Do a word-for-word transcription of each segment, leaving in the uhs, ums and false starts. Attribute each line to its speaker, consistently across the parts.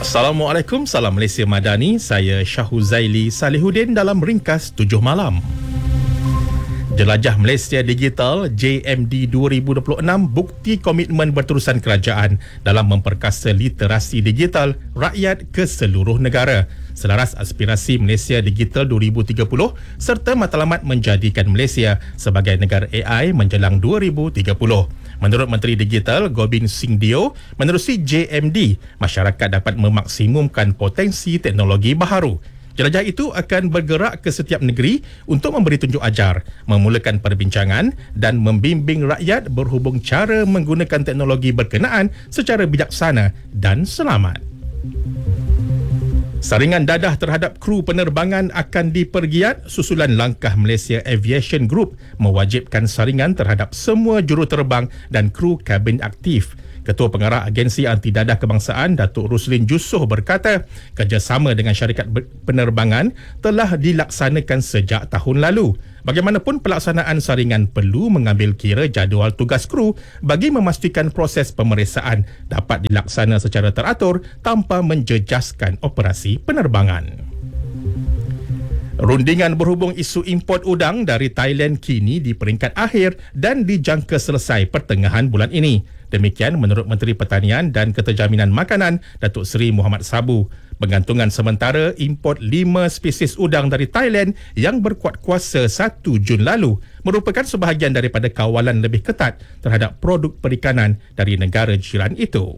Speaker 1: Assalamualaikum, salam Malaysia Madani. Saya Syahuzaili Salihuddin dalam ringkas tujuh malam. Jelajah Malaysia Digital J M D dua ribu dua puluh enam bukti komitmen berterusan kerajaan dalam memperkasa literasi digital rakyat ke seluruh negara selaras aspirasi Malaysia Digital dua ribu tiga puluh serta matlamat menjadikan Malaysia sebagai negara A I menjelang dua ribu tiga puluh. Menurut Menteri Digital Gobind Singh Dio, menerusi J M D, masyarakat dapat memaksimumkan potensi teknologi baharu. Jelajah itu akan bergerak ke setiap negeri untuk memberi tunjuk ajar, memulakan perbincangan dan membimbing rakyat berhubung cara menggunakan teknologi berkenaan secara bijaksana dan selamat. Saringan dadah terhadap kru penerbangan akan dipergiat susulan langkah Malaysia Aviation Group mewajibkan saringan terhadap semua juruterbang dan kru kabin aktif. Ketua Pengarah Agensi Anti Dadah Kebangsaan Datuk Ruslin Jusoh berkata, kerjasama dengan syarikat penerbangan telah dilaksanakan sejak tahun lalu. Bagaimanapun pelaksanaan saringan perlu mengambil kira jadual tugas kru bagi memastikan proses pemeriksaan dapat dilaksana secara teratur tanpa menjejaskan operasi penerbangan. Rundingan berhubung isu import udang dari Thailand kini di peringkat akhir dan dijangka selesai pertengahan bulan ini. Demikian menurut Menteri Pertanian dan Keterjaminan Makanan Datuk Seri Muhammad Sabu. Pengantungan sementara import lima spesies udang dari Thailand yang berkuat kuasa satu Jun lalu merupakan sebahagian daripada kawalan lebih ketat terhadap produk perikanan dari negara jiran itu.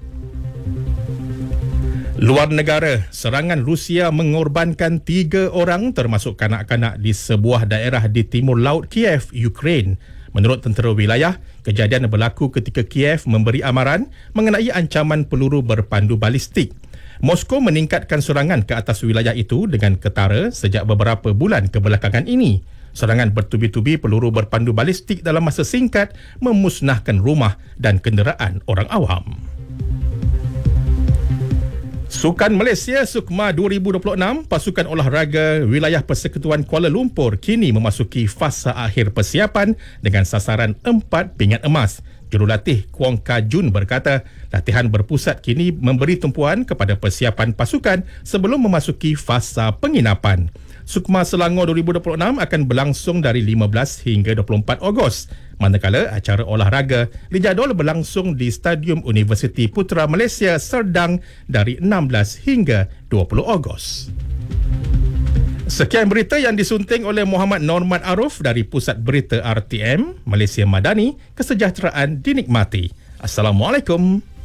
Speaker 1: Luar negara, serangan Rusia mengorbankan tiga orang termasuk kanak-kanak di sebuah daerah di timur laut Kiev, Ukraine. Menurut tentera wilayah, kejadian berlaku ketika Kiev memberi amaran mengenai ancaman peluru berpandu balistik. Moskow meningkatkan serangan ke atas wilayah itu dengan ketara sejak beberapa bulan kebelakangan ini. Serangan bertubi-tubi peluru berpandu balistik dalam masa singkat memusnahkan rumah dan kenderaan orang awam. Sukan Malaysia Sukma dua ribu dua puluh enam, pasukan olahraga wilayah Persekutuan Kuala Lumpur kini memasuki fasa akhir persiapan dengan sasaran empat pingat emas. Jurulatih Kwong Kajun berkata, latihan berpusat kini memberi tumpuan kepada persiapan pasukan sebelum memasuki fasa penginapan. Sukma Selangor dua ribu dua puluh enam akan berlangsung dari lima belas hingga dua puluh empat Ogos. Manakala acara olahraga dijadual berlangsung di Stadium Universiti Putra Malaysia Serdang dari enam belas hingga dua puluh Ogos. Sekian berita yang disunting oleh Muhammad Norman Aruf dari Pusat Berita R T M Malaysia Madani. Kesejahteraan dinikmati. Assalamualaikum.